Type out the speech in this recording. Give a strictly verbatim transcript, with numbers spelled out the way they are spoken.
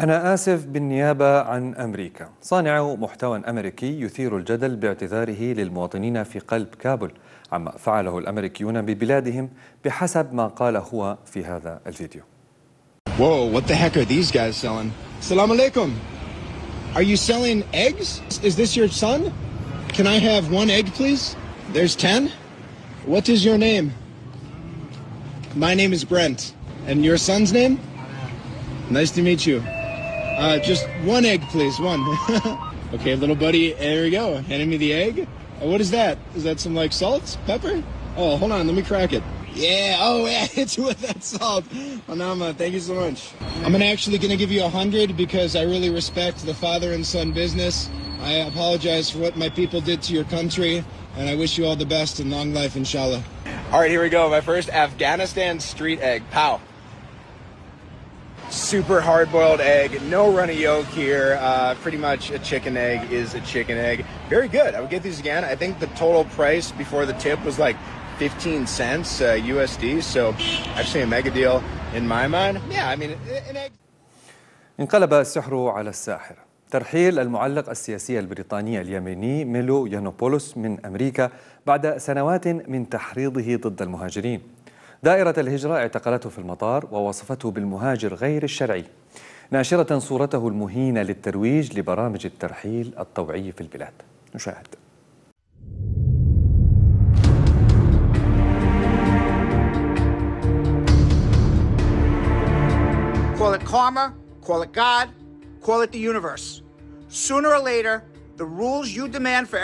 أنا آسف بالنيابة عن أمريكا. صانع محتوى أمريكي يثير الجدل باعتذاره للمواطنين في قلب كابول عما فعله الأمريكيون ببلادهم بحسب ما قال هو في هذا الفيديو. Whoa, what the heck are these guys selling? Assalamu alaikum. Are you selling eggs? Is this your son? Can I have one egg, please? There's ten. What is your name? My name is Brent. And your son's name? Nice to meet you. Uh, just one egg, please. One. Okay, little buddy. There we go. Handing me the egg. Uh, what is that? Is that some like salt? Pepper? Oh, hold on. Let me crack it. Yeah. Oh, yeah. It's with that salt. Anama, thank you so much. I'm actually going to give you a hundred because I really respect the father and son business. I apologize for what my people did to your country, and I wish you all the best and long life, inshallah. All right, here we go. My first Afghanistan street egg. Pow. Super hard-boiled egg, no runny yolk here. Uh, pretty much a chicken egg is a chicken egg. Very good. I would get these again. I think the total price before the tip was like fifteen cents uh, U S D, so actually a mega deal in my mind. Yeah, I mean, an egg. انقلب السحر على الساحر. ترحيل المعلق السياسي البريطاني اليميني ميلو يانوبولوس من أمريكا بعد سنوات من تحريضه ضد المهاجرين. دائرة الهجرة اعتقلته في المطار ووصفته بالمهاجر غير الشرعي، ناشرة صورته المهينة للترويج لبرامج الترحيل الطوعي في البلاد. نشاهد. Call it karma, call it God, call it the universe. Sooner or later, the rules you demand for